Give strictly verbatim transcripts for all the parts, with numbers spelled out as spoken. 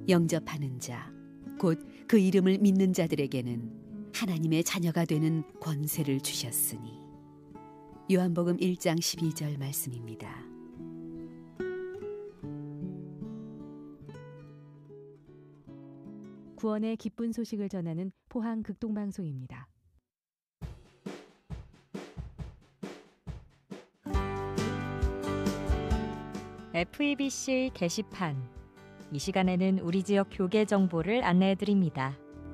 영접하는 자, 곧 그 이름을 믿는 자들에게는 하나님의 자녀가 되는 권세를 주셨으니. 요한복음 일 장 십이 절 말씀입니다. 구원의 기쁜 소식을 전하는 포항 극동방송입니다. 에프이비씨 게시판. 이 시간에는 우리 지역 교계 정보를 안내해드립니다.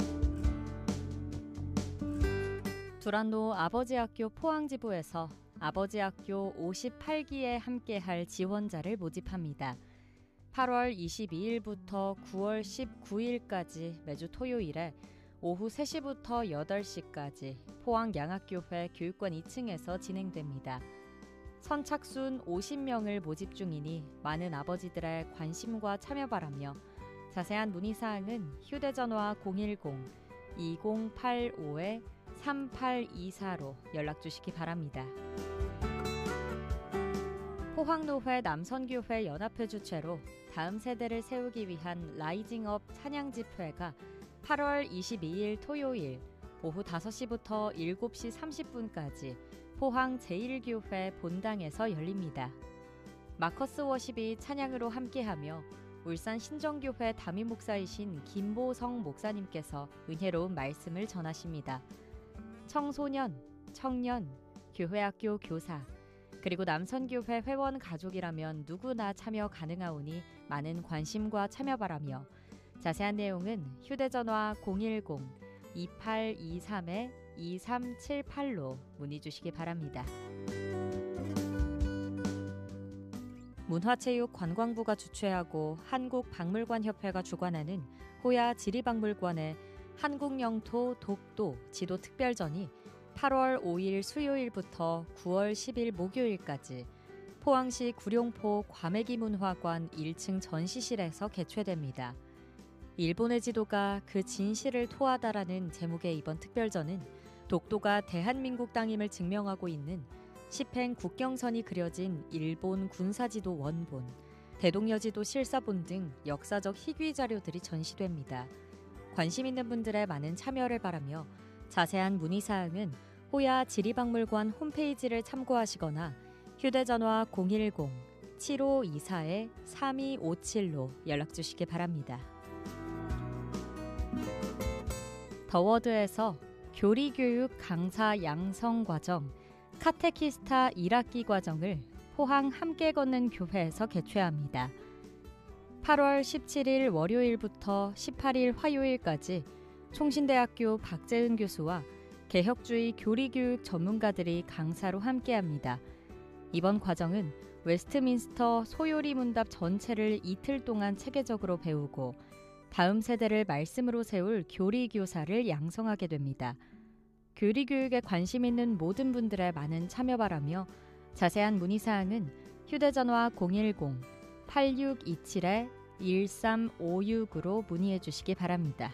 두란노 아버지학교 포항지부에서 아버지학교 오십팔 기에 함께할 지원자를 모집합니다. 팔월 이십이일부터 구월 십구일까지 매주 토요일에 오후 세 시부터 여덟 시까지 포항양학교회 교육관 이 층에서 진행됩니다. 선착순 오십 명을 모집 중이니 많은 아버지들의 관심과 참여 바라며 자세한 문의사항은 휴대전화 공일공 이공팔오 삼팔이사로 연락주시기 바랍니다. 포항노회 남선교회 연합회 주최로 다음 세대를 세우기 위한 라이징업 찬양집회가 팔월 이십이일 토요일 오후 다섯 시부터 일곱 시 삼십 분까지 포항 제일 교회 본당에서 열립니다. 마커스 워십이 찬양으로 함께하며 울산 신정교회 담임 목사이신 김보성 목사님께서 은혜로운 말씀을 전하십니다. 청소년, 청년, 교회학교 교사, 그리고 남선교회 회원 가족이라면 누구나 참여 가능하오니 많은 관심과 참여 바라며 자세한 내용은 휴대전화 공일공 이팔이삼 이삼칠팔로 문의 주시기 바랍니다. 문화체육관광부가 주최하고 한국박물관협회가 주관하는 호야 지리박물관의 한국영토 독도 지도 특별전이 팔월 오일 수요일부터 구월 십일 목요일까지 포항시 구룡포 과메기문화관 일 층 전시실에서 개최됩니다. 일본의 지도가 그 진실을 토하다라는 제목의 이번 특별전은 독도가 대한민국 땅임을 증명하고 있는 시팽 국경선이 그려진 일본 군사지도 원본, 대동여지도 실사본 등 역사적 희귀 자료들이 전시됩니다. 관심 있는 분들의 많은 참여를 바라며 자세한 문의사항은 호야 지리박물관 홈페이지를 참고하시거나 휴대전화 공일공 칠오이사 삼이오칠로 연락주시기 바랍니다. 더워드에서 교리교육 강사 양성 과정 카테키스타 일 학기 과정을 포항 함께 걷는 교회에서 개최합니다. 팔월 십칠일 월요일부터 십팔일 화요일까지 총신대학교 박재은 교수와 개혁주의 교리교육 전문가들이 강사로 함께합니다. 이번 과정은 웨스트민스터 소요리 문답 전체를 이틀 동안 체계적으로 배우고 다음 세대를 말씀으로 세울 교리교사를 양성하게 됩니다. 교리교육에 관심 있는 모든 분들의 많은 참여 바라며 자세한 문의사항은 휴대전화 공일공 팔육이칠 일삼오육으로 문의해 주시기 바랍니다.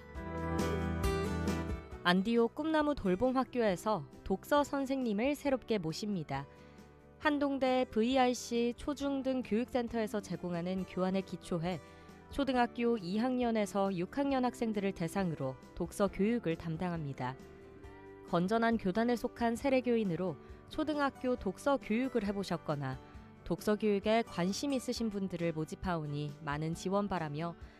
안디오 꿈나무 돌봄학교에서 독서 선생님을 새롭게 모십니다. 한동대 브이알씨 초중등 교육센터에서 제공하는 교환의 기초회 초등학교 이 학년에서 육 학년 학생들을 대상으로 독서 교육을 담당합니다. 건전한 교단에 속한 세례교인으로 초등학교 독서 교육을 해보셨거나 독서 교육에 관심 있으신 분들을 모집하오니 많은 지원 바라며